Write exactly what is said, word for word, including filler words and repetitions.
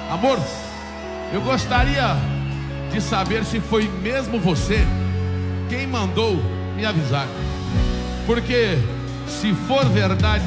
Amor, eu gostaria de saber se foi mesmo você quem mandou me avisar. Porque se for verdade